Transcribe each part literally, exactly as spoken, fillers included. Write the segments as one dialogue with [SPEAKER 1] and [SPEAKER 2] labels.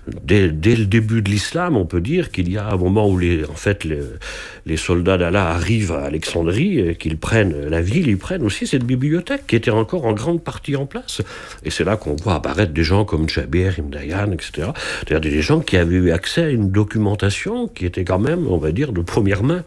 [SPEAKER 1] Dès, dès le début de l'islam, on peut dire qu'il y a un moment où les, en fait, les, les soldats d'Allah arrivent à Alexandrie, et qu'ils prennent la ville, ils prennent aussi cette bibliothèque qui était encore en grande partie en place. Et c'est là qu'on voit apparaître des gens comme Djabir, Ibn Dayan, et cetera. C'est-à-dire des gens qui avaient eu accès à une documentation qui était quand même, on va dire, de première main.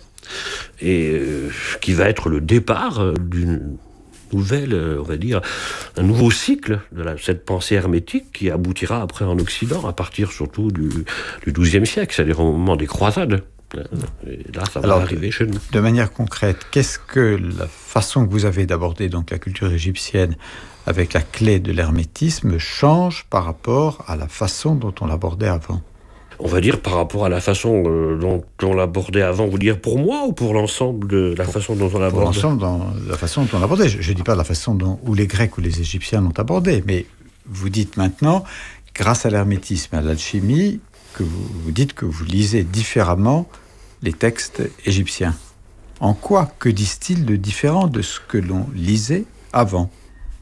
[SPEAKER 1] Et euh, qui va être le départ d'une nouvelle, on va dire, un nouveau cycle de la, cette pensée hermétique qui aboutira après en Occident, à partir surtout du, du douzième siècle, c'est-à-dire au moment des croisades. Et là, ça va
[SPEAKER 2] Alors,
[SPEAKER 1] arriver chez nous.
[SPEAKER 2] De manière concrète, qu'est-ce que la façon que vous avez d'aborder donc la culture égyptienne avec la clé de l'hermétisme change par rapport à la façon dont on l'abordait avant ?
[SPEAKER 1] On va dire par rapport à la façon euh, dont on l'abordait avant, vous dire pour moi ou pour l'ensemble de la
[SPEAKER 2] pour,
[SPEAKER 1] façon dont on l'aborde ?
[SPEAKER 2] Pour l'ensemble de la façon dont on l'abordait. Je ne dis pas la façon dont ou les Grecs ou les Égyptiens l'ont abordé, mais vous dites maintenant, grâce à l'hermétisme et à l'alchimie, que vous, vous dites que vous lisez différemment les textes égyptiens. En quoi, que disent-ils de différent de ce que l'on lisait avant ?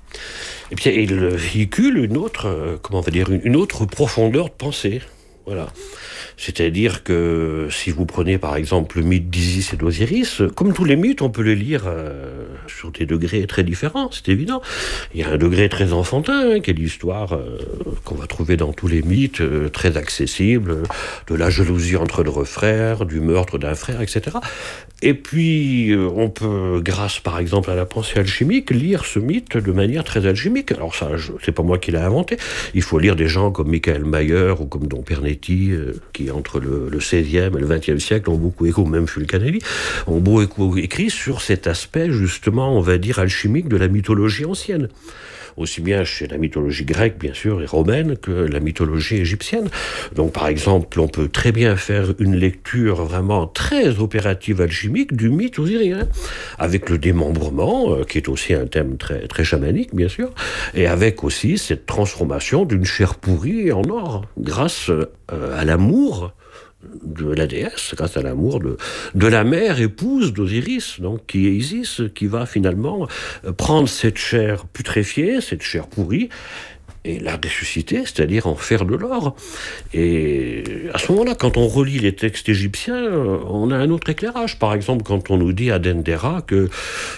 [SPEAKER 1] Et bien, il véhicule une autre, euh, comment on va dire, une, une autre profondeur de pensée. Voilà. C'est-à-dire que si vous prenez par exemple le mythe d'Isis et d'Osiris, comme tous les mythes, on peut les lire euh, sur des degrés très différents, c'est évident. Il y a un degré très enfantin, hein, qui est l'histoire euh, qu'on va trouver dans tous les mythes, euh, très accessible, de la jalousie entre deux frères, du meurtre d'un frère, et cetera. Et puis, euh, on peut, grâce par exemple à la pensée alchimique, lire ce mythe de manière très alchimique. Alors ça, je, c'est pas moi qui l'ai inventé. Il faut lire des gens comme Michael Mayer ou comme Don Pernetti, euh, qui entre le, le seizième et le vingtième siècle ont beaucoup écrit, ou même Fulcanelli, ont beaucoup écrit sur cet aspect, justement, on va dire, alchimique de la mythologie ancienne. Aussi bien chez la mythologie grecque, bien sûr, et romaine, que la mythologie égyptienne. Donc, par exemple, on peut très bien faire une lecture vraiment très opérative alchimique du mythe osirien, avec le démembrement, euh, qui est aussi un thème très, très chamanique, bien sûr, et avec aussi cette transformation d'une chair pourrie en or, grâce euh, à l'amour de la déesse, grâce à l'amour de, de la mère épouse d'Osiris, donc qui est Isis, qui va finalement prendre cette chair putréfiée, cette chair pourrie, et la ressusciter, c'est-à-dire en faire de l'or. Et à ce moment-là, quand on relit les textes égyptiens, on a un autre éclairage. Par exemple, quand on nous dit à Dendera que,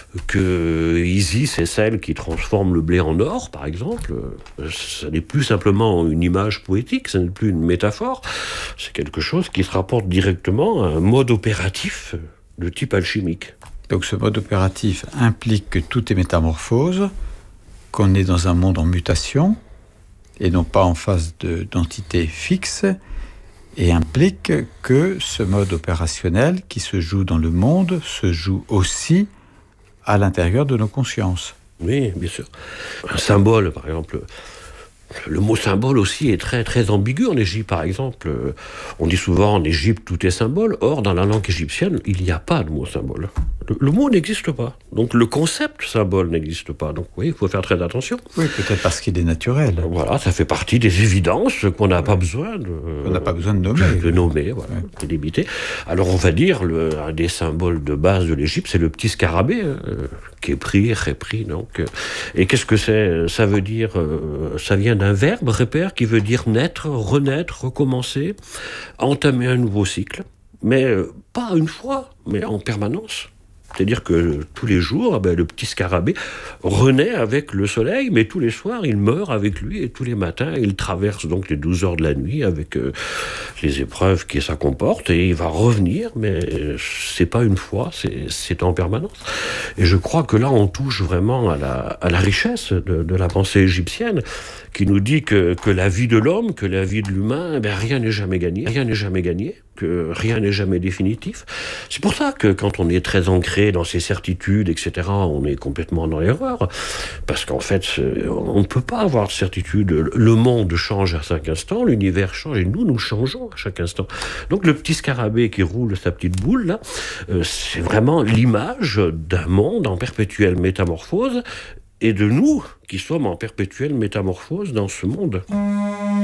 [SPEAKER 1] que Isis est celle qui transforme le blé en or, par exemple, ça n'est plus simplement une image poétique, ça n'est plus une métaphore, c'est quelque chose qui se rapporte directement à un mode opératif de type alchimique.
[SPEAKER 2] Donc ce mode opératif implique que tout est métamorphose, qu'on est dans un monde en mutation, et non pas en phase de, d'entité fixe, et implique que ce mode opérationnel qui se joue dans le monde se joue aussi à l'intérieur de nos consciences.
[SPEAKER 1] Oui, bien sûr. Un symbole, par exemple. Le mot symbole aussi est très, très ambigu en Égypte, par exemple. On dit souvent en Égypte tout est symbole. Or, dans la langue égyptienne, il n'y a pas de mot symbole. Le, le mot n'existe pas. Donc, le concept symbole n'existe pas. Donc, oui, il faut faire très attention.
[SPEAKER 2] Oui, peut-être parce qu'il est naturel.
[SPEAKER 1] Voilà, ça fait partie des évidences qu'on n'a oui. pas besoin de...
[SPEAKER 2] On n'a pas besoin de nommer.
[SPEAKER 1] De, de nommer, voilà, oui. de limiter. Alors, on va dire, le, un des symboles de base de l'Égypte, c'est le petit scarabée, euh, qui est pris, répris, donc. Et qu'est-ce que c'est ? Ça veut dire... Euh, ça vient d'un verbe, répère, qui veut dire naître, renaître, recommencer, entamer un nouveau cycle, mais euh, pas une fois, mais en permanence. C'est-à-dire que tous les jours, ben, le petit scarabée renaît avec le soleil, mais tous les soirs, il meurt avec lui, et tous les matins, il traverse donc les douze heures de la nuit avec euh, les épreuves que ça comporte, et il va revenir, mais c'est pas une fois, c'est, c'est en permanence. Et je crois que là, on touche vraiment à la, à la richesse de, de la pensée égyptienne, qui nous dit que, que la vie de l'homme, que la vie de l'humain, ben, rien n'est jamais gagné, rien n'est jamais gagné, que rien n'est jamais définitif. C'est pour ça que quand on est très ancré dans ses certitudes, et cetera, on est complètement dans l'erreur. Parce qu'en fait, on ne peut pas avoir de certitude. Le monde change à chaque instant, l'univers change, et nous, nous changeons à chaque instant. Donc le petit scarabée qui roule sa petite boule, là, euh, c'est vraiment l'image d'un monde en perpétuelle métamorphose, et de nous qui sommes en perpétuelle métamorphose dans ce monde.